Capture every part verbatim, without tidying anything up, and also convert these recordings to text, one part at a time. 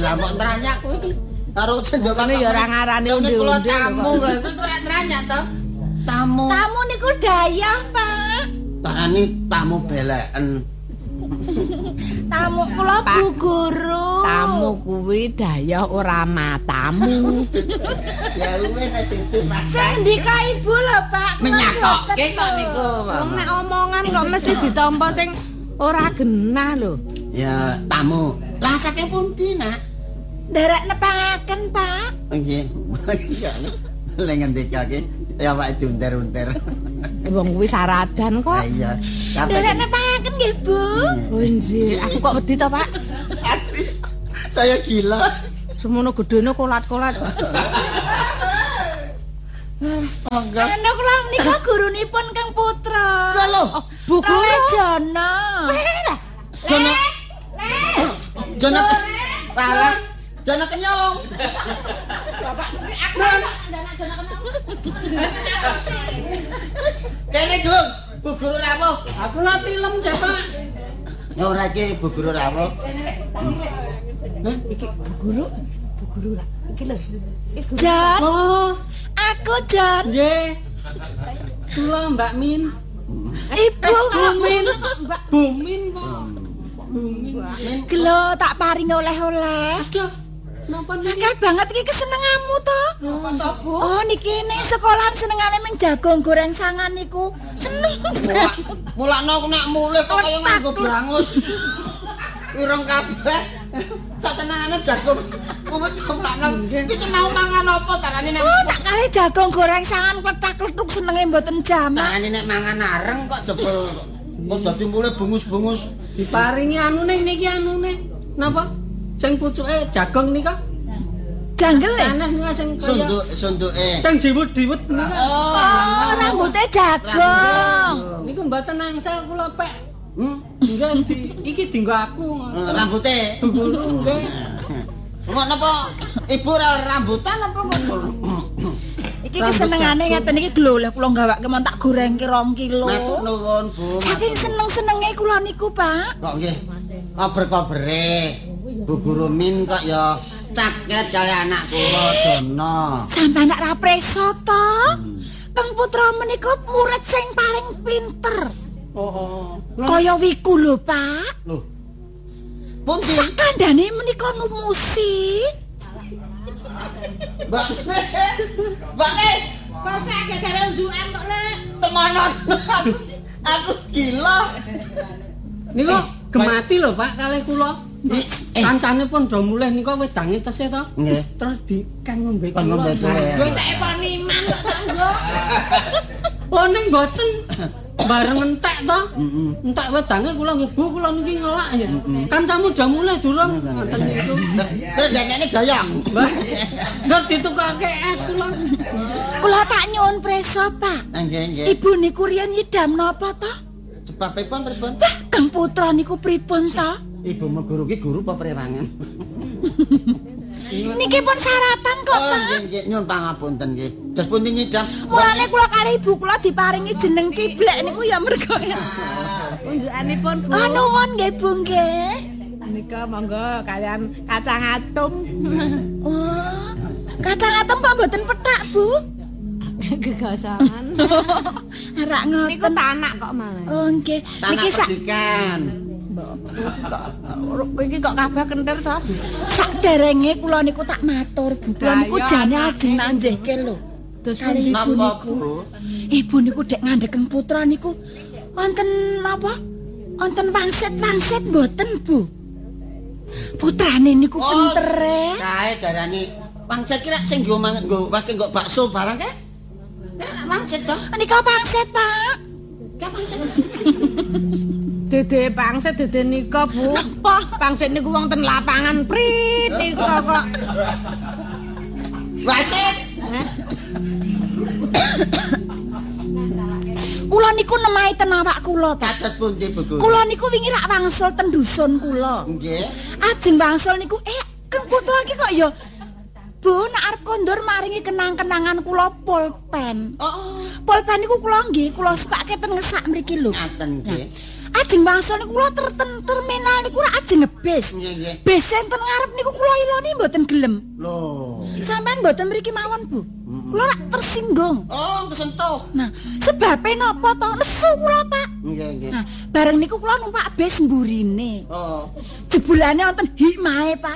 Lah kok nranyak kuwi. Karo sendok kene ya ora ngarani undi-undi. Tamu kuwi ora nranyak to. Tamu. Tamu niku dayah, Pak. Tarani tamu beleken. Tamu kula Bu Guru. Tamu kuwi dayah ora matamu. Ya wis ditutup Pak. Sendika Ibu lho, Pak. Menyakokke kok niku. Wong nek omongan kok mesti ditampa sing ora genah lho. Ya tamu. Lah saking pundi, Nak? Nderek nepangaken, Pak. Nggih. Lek ngendikake ya Pak diunter-unter. Wong kuwi saradan kok. Ah iya. Nderek nepangaken nggih, Bu. Oh nggih, aku kok wedi to, Pak. Saya gila. Semono gedene kolat-kolat. Enggak. Anu kula menika gurunipun Kang Putra. Lho lho, Bu Guru Jono. Jono. Jono. Salah. Jono kenyong. Bapak, aku anak Jono kenyong. Kene Glung, Bu Guru rawuh. Aku lah tilem ja, Pak. Ya ora iki Bu Guru rawuh. Hah, iki Bu Guru? Bu Guru ra. Iki lho. Jon. Oh, Aku Jon. nggih. Kula Mbak Min. Ibu Bumin. Bumin, Pak. Bumin. Gelo tak paring oleh-oleh. Aduh, kenapa niki? Akeh banget iki kesenenganmu to. Napa to, Bu? Oh, niki ning sekolahan senengane ming jagung goreng sangan niku. Seneng. Mulak, mulakno aku nek mulih kok kaya nganggo brangus. Ireng kabeh. Sak senengane jagung. Kuwi mulakno. Iki mau mangan apa tarane nek Oh, tak kali jagung goreng sangan kletak-kletuk senenge mboten jamak. tarane nek mangan areng kok jebul kok dadi mulih bungus-bungus. Diparingi anune niki anune. Napa? Sing pucuke jagung nika? Janggel e. Sanes nika sing kaya Sunduk sunduke. sing diwut-diwut nika. Oh, rambutnya jagung. Niku mboten angsal kula pek. Hmm? Nggih di iki dienggo aku. Rambute. Guru nggih. Kok napa ibu ora rambutan apa kok? Iki kesenengane ngeten iki lho, lah kula gawake mon tak gorengke rong kilo. Matur nuwun, Bu. Saking seneng-senenge kula niku, Pak. Kok nggih. Kober-kobere. Bu Guru Min kok ya caket kali anak kula Jono. Sampai anak ra preso to. Kang Putra menika murid sing paling pinter. Oh. Kaya wiku lho, Pak. Lho. Pundi? Kandhane menika numusi. Mbak. Mbak Le. Masa gara-gara unjukan kok, Lek. Temenan. Aku aku gila. Niku gemati lho Pak kali kula. Eh, Kancane pun do mulih nika wedange tesih to. nggih. Terus di kan ngombe Kan ngombe kula. kula. Nek poniman kok tanggo. Oh ning mboten bareng entek to. Entek wedange kula nggih Bu kula niki ngelak ya. Kancamu do mulih durung ngoten niku. Terus dekne doyong. Nggak ditukake es kula. Kula tak nyuwun preso, Pak. Nggih, nggih. Ibu niku riyen nyidam napa to? Sebabipun pripun? Wah, Kang Putra niku pripun to? Ibu mau guru ki guru apa prewangan? Niki pun saratan kok, Oh, Pak. nggih, nggih, nyuwun pangapunten nggih. Dos pundi nyidam? Mulane kula kali ibu kula diparingi jeneng Ciblek niku ya mergo ya. Unjukanipun Bu. Ah nuwun nggih Bu nggih. Nika monggo kalian kacang atung. Oh. Kacang atom kok mboten petak, Bu? Gegasangan. Arak Niku ngoten. tanak kok malah. Oh nggih. Tanah Niki sak pendidikan. Iki kok kabeh kentir to? sakderenge kula niku tak matur, Bu. Kula niku jane ajeng nak njehke lho. Terus kali ibu Napa, niku. Bu? Ibu niku dek ngandhekeng putra niku wonten apa? Wonten wangsit-wangsit mboten, Bu? Putrane niku pinter e. Kae darane pangsit ki rek sing nggo mangan nggo wake nggo bakso barang kae. Kae pangsit to. Nika pangsit, Pak. Kae pangsit. Dede pangsit dede nika, Bu. Pangsit niku wong ten lapangan prit nika kok. Pangsit. Kula niku nemahi ten awak kula, Pak. Kados pundi, Bu Guru? Kula niku wingi rak wangsul ten dusun kula. Nggih. Ajeng wangsul niku eh Kang Putra iki kok ya Bu nek arep kondur maringi kenang-kenangan kula pulpen. Oh, Pulpen niku kula nggih kula sukake ten ngesak mriki lho. ngaten nggih. Ajeng mangsa niku kula terten terminal niku ora ajeng ngebis. Nggih, nggih. Bis enten ngarep niku kula iloni mboten gelem. Loh. Sampeyan mboten mriki mawon, Bu. Kula rak tersinggung. Oh, kesentuh. Nah, sebabe napa to? Nesu kula, Pak. Nggih, nggih. Nah, bareng niku kula numpak bis mburine. Oh. Jebulane wonten hikmahe, Pak.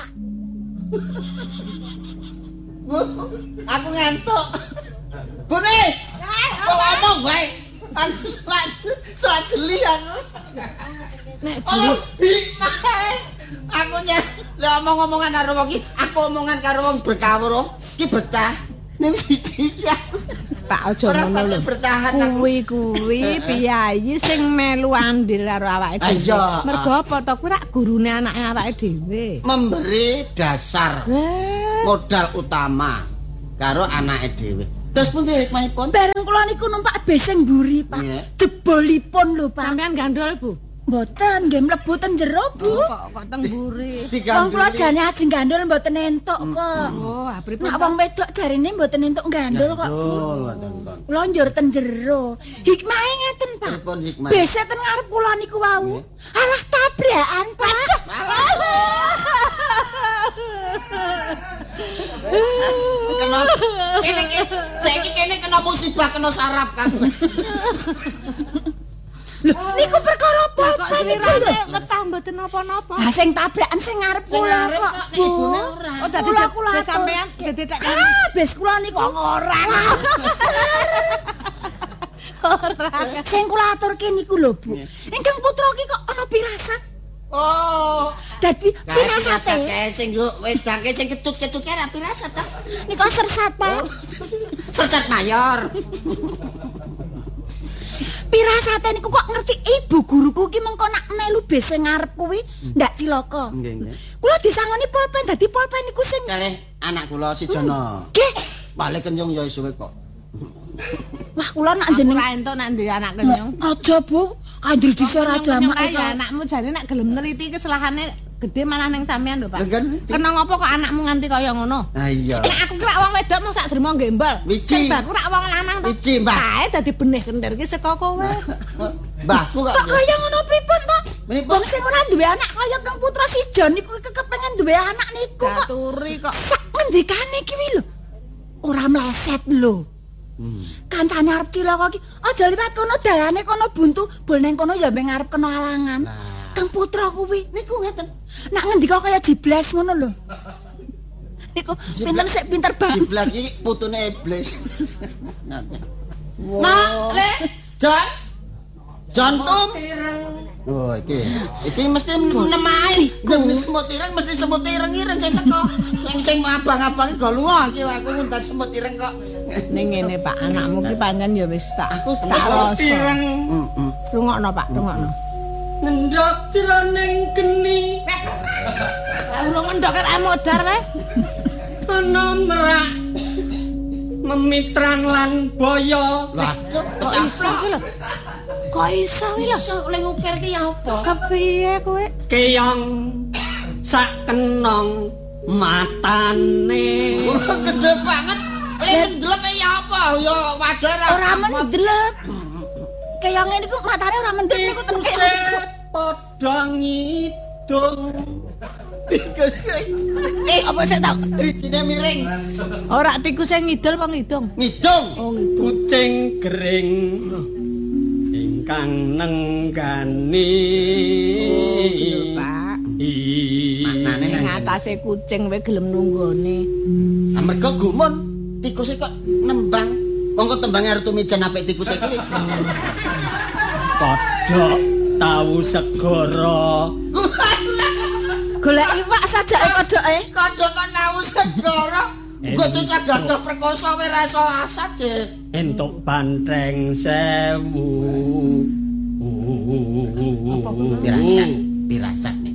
Bu, aku ngantuk. Bune. Kok ngomong wae. Aku salat salat jeli aku. Nek Oh, hikmah. Aku nya lha omong-omongan karo wong iki, aku omongan karo wong berkawruh. Ki betah. Ning siji ya. Pak aja Ora ngono patut lho. bertahan aku. Kuwi kuwi piyayi sing melu andil karo awake Ah, dhewe. iya. Mergo apa to kuwi rak gurune anake awake dhewe. Memberi dasar Lah, modal utama karo anake dhewe. Terus pundi hikmahipun? Bareng kula niku numpak bis sing mburi, Pak. Iya. Jebolipun lho, Pak. sampean gandol, Bu. Mboten, nggih mlebu ten jero, Bu. Kok kok teng mburi. Wong kula jane ajeng gandul mboten entuk kok. Oh, ah, pripun? Nek wong wedok jarine mboten entuk gandul kok. Betul, wonten. Kula njur ten jero. Hikmahe ngeten, Pak. Pripun hikmah? Bis ten ngarep kula niku wau. Alah tabrakan, Pak. Kena kene iki saiki kene kena musibah kena sarap kabeh. Lho, niku perkara apa? Kok slirane ketah mboten napa-napa. Ah sing tabrakan sing ngarep Sing kula ngarep kok, kok, nek Bu. ibune ora. Oh, dadi Kula- kula kula atur. sampean dadi tak Ah, bis kula niku ora. Ora. Sing kula aturke niku lho, Bu. Ingkang putra ki kok ana pirasat. Oh, Dadi pirasat pirasate kae sing yo wedake sing kecut-kecut kae ra pirasat ta. niku sersat, Pak. Sesat mayor. Pirasate niku kok ngerti ibu guruku ki mengko nak melu bis sing ngarep kuwi ndak cilaka. Nggih, nggih. Kula disangoni pulpen dadi pulpen niku sing Kalih anak kula si Jono. nggih. Balik kenyung ya suwe kok. Wah, kula nak Aku jeneng ora entuk nek ndek anak kenyong. aja, Bu. Kandil dhisik ra Kenyong jamak. kaya anakmu jane nek gelem neliti keselahane gede malah ning sampean lho, Pak. Lah, kan? Kena ngopo kok anakmu nganti kaya ngono? Ah iya. Nek aku kira wong wedok mung sak dermo gembel. Wiji. Sing baku rak wong lanang to. Wiji, Mbah. Kae dadi benih kendir ki saka kowe. Mbahku kok. Kok kaya ngono pripun to? Menipun? Wong sing ora duwe anak kaya Kang Putra si Jon niku kepengen duwe anak niku kok. Katuri kok. Sak ngendikane ki lho. Ora mleset lho. Hmm. Kancane arep cilaka ki aja liwat kono dalane kono buntu, bol neng kono ya mbeng arep kena alangan. Nah. Kang Putra kuwi Niku ngeten. nak ngendika kaya jiblas ngono lho. Niku pinter sik pinter banget. Jiblas iki putune iblis. Nah, Le, Jon. Jon Tum. Oh, iki. Iki mesti nemae. Demi semut ireng mesti semut ireng-ireng sing teko. Sing sing abang-abang iki go lunga iki aku nguntat semut ireng kok. Ning ngene Pak, anakmu ki pancen ya wis tak Aku tak rasa. Heeh. Rungokno Pak, rungokno. Nendhok jroning geni Urung ngendhok ket modar le. ana merak memitran lan boyo Lah, Kok iso ki lho? Kok iso ki lho? iso oleh ngukir ki ya apa? Kepiye kowe? keong sak kenong matane Ora gede banget. Le ndelep ya apa? Ya wadah Ora mendelep. Kaya ngene niku matane ora mendelep niku ten tikuse padha ngidung Eh, apa sih tau? Rijine miring. Ora tikus sing ngidul apa ngidung? Ngidung. Oh ngidung. kucing gering ingkang nenggani Pak. Maknane Ning nang atase kucing wae gelem nunggone. mergo gumun tikuse kok nembang. Wong kok tembange arep tumijan apik tikuse kuwi. kodhok tahu segara golek iwak sajake kodoke. Kodhok kok nawu segara. Kok cocok gagah perkoso wae ra iso asat ya. entuk banteng sewu Pirasat, pirasat.